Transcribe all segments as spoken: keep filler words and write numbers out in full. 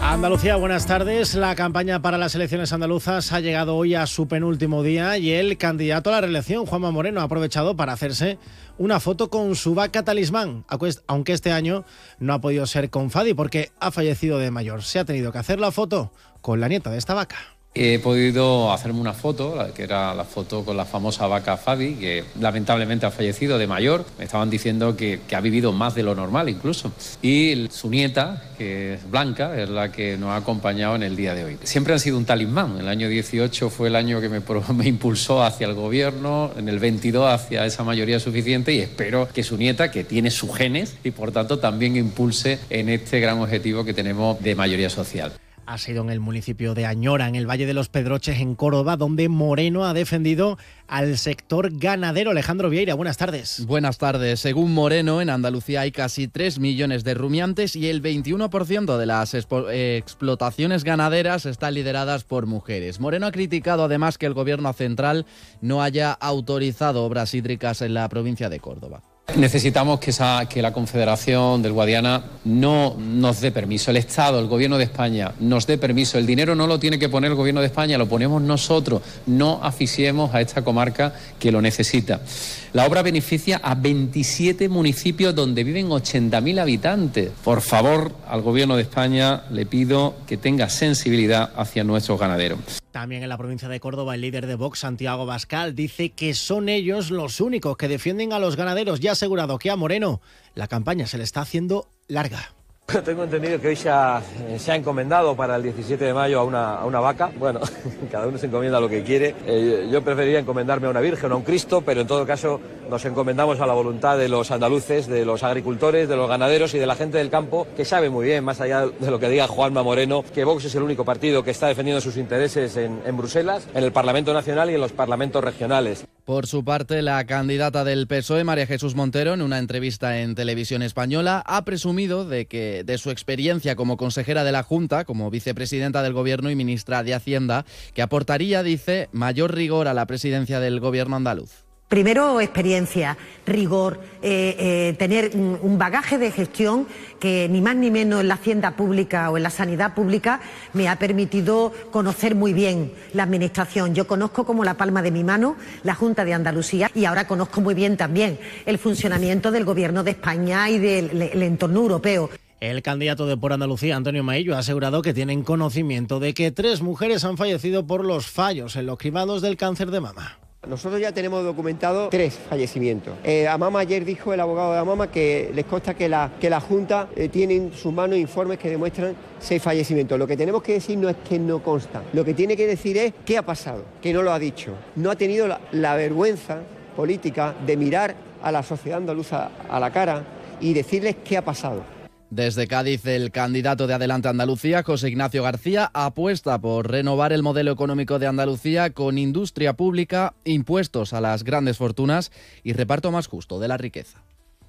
Andalucía, buenas tardes. La campaña para las elecciones andaluzas ha llegado hoy a su penúltimo día y el candidato a la reelección, Juanma Moreno, ha aprovechado para hacerse una foto con su vaca talismán, aunque este año no ha podido ser con Fadi porque ha fallecido de mayor. Se ha tenido que hacer la foto con la nieta de esta vaca. He podido hacerme una foto, que era la foto con la famosa vaca Fadi, que lamentablemente ha fallecido de mayor. Me estaban diciendo que, que ha vivido más de lo normal incluso. Y su nieta, que es Blanca, es la que nos ha acompañado en el día de hoy. Siempre han sido un talismán. El año dieciocho fue el año que me, me impulsó hacia el gobierno, en el veintidós hacia esa mayoría suficiente, y espero que su nieta, que tiene sus genes y por tanto también impulse en este gran objetivo que tenemos de mayoría social. Ha sido en el municipio de Añora, en el Valle de los Pedroches, en Córdoba, donde Moreno ha defendido al sector ganadero. Alejandro Vieira, buenas tardes. Buenas tardes. Según Moreno, en Andalucía hay casi tres millones de rumiantes y el veintiuno por ciento de las eh, explotaciones ganaderas están lideradas por mujeres. Moreno ha criticado además que el gobierno central no haya autorizado obras hídricas en la provincia de Córdoba. Necesitamos que, esa, que la Confederación del Guadiana no nos dé permiso, el Estado, el Gobierno de España nos dé permiso. El dinero no lo tiene que poner el Gobierno de España, lo ponemos nosotros. No asfixiemos a esta comarca que lo necesita. La obra beneficia a veintisiete municipios donde viven ochenta mil habitantes. Por favor, al Gobierno de España le pido que tenga sensibilidad hacia nuestros ganaderos. También en la provincia de Córdoba, el líder de Vox, Santiago Abascal, dice que son ellos los únicos que defienden a los ganaderos y ha asegurado que a Moreno la campaña se le está haciendo larga. Tengo entendido que hoy se ha, se ha encomendado para el diecisiete de mayo a una, a una vaca. Bueno, cada uno se encomienda lo que quiere. Eh, yo preferiría encomendarme a una virgen o a un Cristo, pero en todo caso nos encomendamos a la voluntad de los andaluces, de los agricultores, de los ganaderos y de la gente del campo, que sabe muy bien, más allá de lo que diga Juanma Moreno, que Vox es el único partido que está defendiendo sus intereses en, en Bruselas, en el Parlamento Nacional y en los parlamentos regionales. Por su parte, la candidata del P S O E, María Jesús Montero, en una entrevista en Televisión Española, ha presumido de que de su experiencia como consejera de la Junta, como vicepresidenta del Gobierno y ministra de Hacienda, que aportaría, dice, mayor rigor a la presidencia del Gobierno andaluz. Primero, experiencia, rigor, eh, eh, tener un bagaje de gestión que ni más ni menos en la hacienda pública o en la sanidad pública me ha permitido conocer muy bien la administración. Yo conozco como la palma de mi mano la Junta de Andalucía y ahora conozco muy bien también el funcionamiento del Gobierno de España y del, del entorno europeo. El candidato de Por Andalucía, Antonio Maillo, ha asegurado que tienen conocimiento de que tres mujeres han fallecido por los fallos en los cribados del cáncer de mama. Nosotros ya tenemos documentado tres fallecimientos. Eh, Amama ayer dijo el abogado de Amama que les consta que la, que la Junta eh, tiene en sus manos informes que demuestran seis fallecimientos. Lo que tenemos que decir no es que no consta. Lo que tiene que decir es qué ha pasado, que no lo ha dicho. No ha tenido la, la vergüenza política de mirar a la sociedad andaluza a la cara y decirles qué ha pasado. Desde Cádiz, el candidato de Adelante Andalucía, José Ignacio García, apuesta por renovar el modelo económico de Andalucía con industria pública, impuestos a las grandes fortunas y reparto más justo de la riqueza.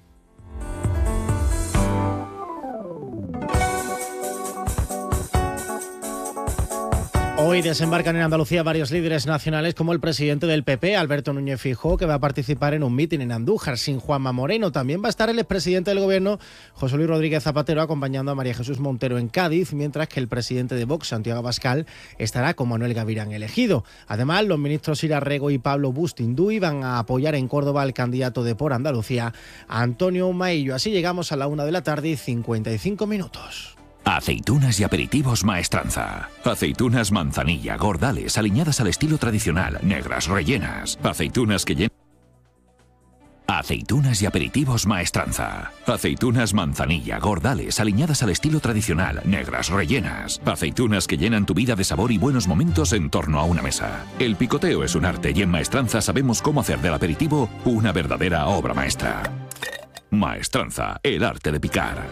Hoy desembarcan en Andalucía varios líderes nacionales como el presidente del P P, Alberto Núñez Feijóo, que va a participar en un mitin en Andújar sin Juanma Moreno. También va a estar el expresidente del Gobierno, José Luis Rodríguez Zapatero, acompañando a María Jesús Montero en Cádiz, mientras que el presidente de Vox, Santiago Abascal, estará con Manuel Gavirán elegido. Además, los ministros Ira Rego y Pablo Bustinduy van a apoyar en Córdoba al candidato de Por Andalucía, Antonio Maillo. Así llegamos a la una de la tarde y cincuenta y cinco minutos. Aceitunas y aperitivos Maestranza. Aceitunas manzanilla, gordales, aliñadas al estilo tradicional, negras, rellenas. Aceitunas que llenan... Aceitunas y aperitivos Maestranza. Aceitunas manzanilla, gordales, aliñadas al estilo tradicional, negras, rellenas. Aceitunas que llenan tu vida de sabor y buenos momentos en torno a una mesa. El picoteo es un arte y en Maestranza sabemos cómo hacer del aperitivo una verdadera obra maestra. Maestranza, el arte de picar.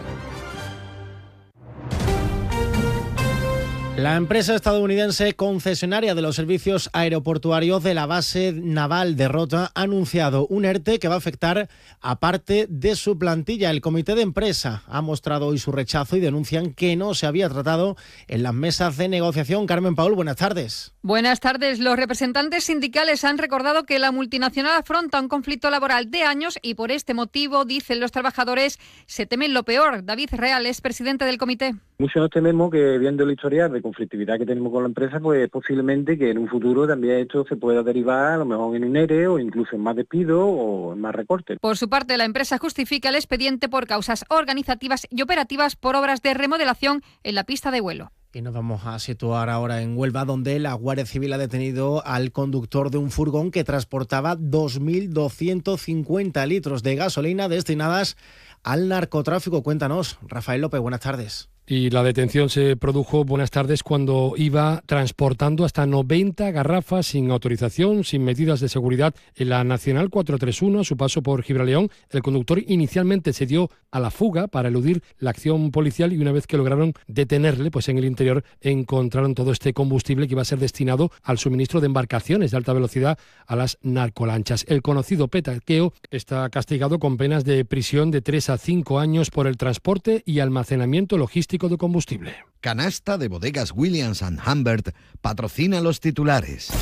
La empresa estadounidense concesionaria de los servicios aeroportuarios de la base naval de Rota ha anunciado un ERTE que va a afectar a parte de su plantilla. El comité de empresa ha mostrado hoy su rechazo y denuncian que no se había tratado en las mesas de negociación. Carmen Paul, buenas tardes. Buenas tardes. Los representantes sindicales han recordado que la multinacional afronta un conflicto laboral de años y por este motivo, dicen los trabajadores, se temen lo peor. David Real es presidente del comité. Muchos nos tememos que, viendo el historial de conflictividad que tenemos con la empresa, pues posiblemente que en un futuro también esto se pueda derivar a lo mejor en un E R E o incluso en más despidos o en más recortes. Por su parte, la empresa justifica el expediente por causas organizativas y operativas por obras de remodelación en la pista de vuelo. Y nos vamos a situar ahora en Huelva, donde la Guardia Civil ha detenido al conductor de un furgón que transportaba dos mil doscientos cincuenta litros de gasolina destinadas al narcotráfico. Cuéntanos, Rafael López, buenas tardes. Y la detención se produjo, buenas tardes, cuando iba transportando hasta noventa garrafas sin autorización, sin medidas de seguridad en la Nacional cuatrocientos treinta y uno a su paso por Gibraleón. El conductor inicialmente se dio a la fuga para eludir la acción policial y una vez que lograron detenerle, pues en el interior encontraron todo este combustible que iba a ser destinado al suministro de embarcaciones de alta velocidad a las narcolanchas. El conocido petaqueo está castigado con penas de prisión de tres a cinco años por el transporte y almacenamiento logístico de combustible. Canasta de Bodegas Williams and Humbert patrocina los titulares.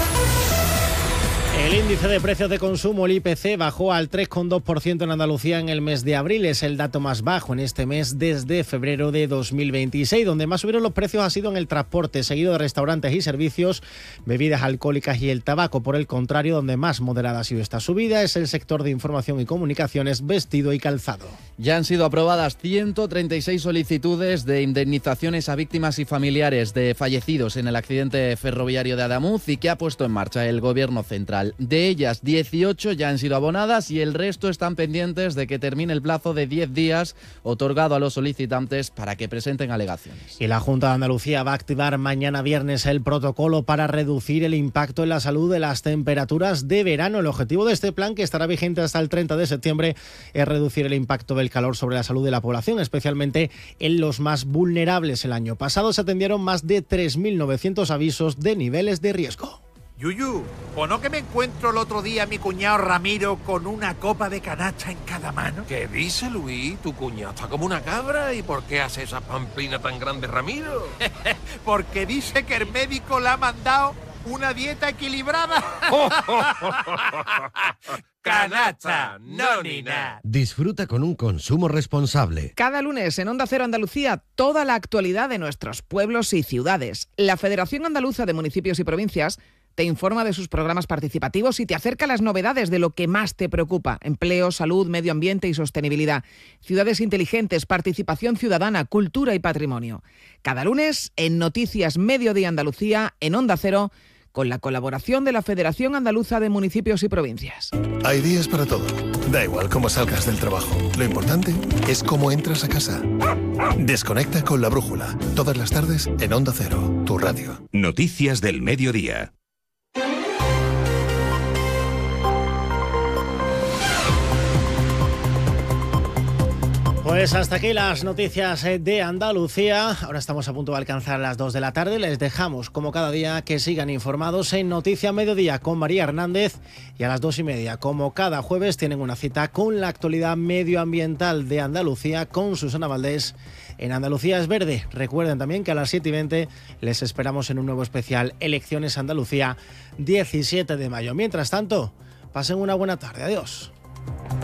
El índice de precios de consumo, el I P C, bajó al tres coma dos por ciento en Andalucía en el mes de abril. Es el dato más bajo en este mes desde febrero de dos mil veintiséis. Donde más subieron los precios ha sido en el transporte, seguido de restaurantes y servicios, bebidas alcohólicas y el tabaco. Por el contrario, donde más moderada ha sido esta subida es el sector de información y comunicaciones, vestido y calzado. Ya han sido aprobadas ciento treinta y seis solicitudes de indemnizaciones a víctimas y familiares de fallecidos en el accidente ferroviario de Adamuz y que ha puesto en marcha el Gobierno central. De ellas, dieciocho ya han sido abonadas y el resto están pendientes de que termine el plazo de diez días otorgado a los solicitantes para que presenten alegaciones. Y la Junta de Andalucía va a activar mañana viernes el protocolo para reducir el impacto en la salud de las temperaturas de verano. El objetivo de este plan, que estará vigente hasta el treinta de septiembre, es reducir el impacto del calor sobre la salud de la población, especialmente en los más vulnerables. El año pasado se atendieron más de tres mil novecientos avisos de niveles de riesgo. Yuyu, ¿o no que me encuentro el otro día a mi cuñado Ramiro con una copa de canacha en cada mano? ¿Qué dice, Luis? Tu cuñado está como una cabra. ¿Y por qué hace esa pamplina tan grande, Ramiro? Porque dice que el médico le ha mandado una dieta equilibrada. Canacha, no ni nada. Disfruta con un consumo responsable. Cada lunes en Onda Cero Andalucía, toda la actualidad de nuestros pueblos y ciudades. La Federación Andaluza de Municipios y Provincias te informa de sus programas participativos y te acerca las novedades de lo que más te preocupa: empleo, salud, medio ambiente y sostenibilidad, ciudades inteligentes, participación ciudadana, cultura y patrimonio. Cada lunes en Noticias Mediodía Andalucía, en Onda Cero, con la colaboración de la Federación Andaluza de Municipios y Provincias. Hay días para todo. Da igual cómo salgas del trabajo. Lo importante es cómo entras a casa. Desconecta con La Brújula. Todas las tardes en Onda Cero, tu radio. Noticias del mediodía. Pues hasta aquí las noticias de Andalucía. Ahora estamos a punto de alcanzar las dos de la tarde. Les dejamos, como cada día, que sigan informados en Noticias Mediodía con María Hernández. Y a las dos y media, como cada jueves, tienen una cita con la actualidad medioambiental de Andalucía con Susana Valdés en Andalucía es Verde. Recuerden también que a las siete y veinte les esperamos en un nuevo especial Elecciones Andalucía, diecisiete de mayo. Mientras tanto, pasen una buena tarde. Adiós.